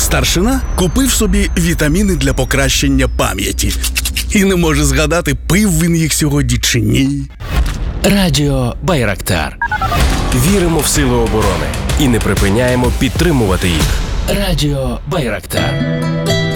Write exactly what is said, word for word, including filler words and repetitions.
Старшина купив собі вітаміни для покращення пам'яті. І не може згадати, пив він їх сьогодні чи ні. Радіо Байрактар. Віримо в сили оборони і не припиняємо підтримувати їх. Радіо Байрактар.